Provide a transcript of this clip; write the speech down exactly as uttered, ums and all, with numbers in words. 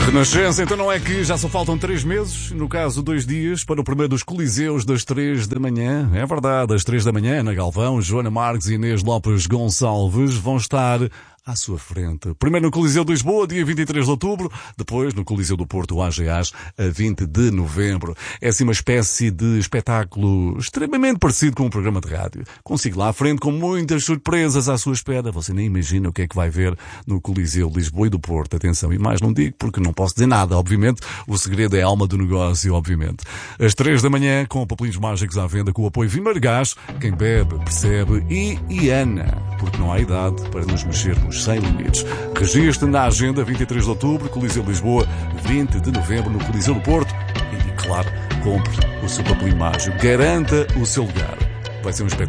Renascença, então não é que já só faltam três meses, no caso dois dias, para o primeiro dos Coliseus das três da manhã. É verdade, às três da manhã, Ana Galvão, Joana Marques e Inês Lopes Gonçalves vão estar à sua frente. Primeiro no Coliseu de Lisboa, dia vinte e três de outubro, depois no Coliseu do Porto, A G As, a vinte de novembro. É assim uma espécie de espetáculo extremamente parecido com um programa de rádio. Consigo lá à frente com muitas surpresas à sua espera. Você nem imagina o que é que vai ver no Coliseu de Lisboa e do Porto. Atenção, e mais não digo porque não posso dizer nada, obviamente. O segredo é a alma do negócio, obviamente. Às três da manhã, com papelinhos mágicos à venda, com o apoio Vimargás, quem bebe, percebe, e Iana, porque não há idade para nos mexermos sem limites. Registre na agenda vinte e três de outubro, Coliseu de Lisboa, vinte de novembro no Coliseu do Porto e, claro, compre o seu papelinho mágico. Garanta o seu lugar. Vai ser um espetáculo.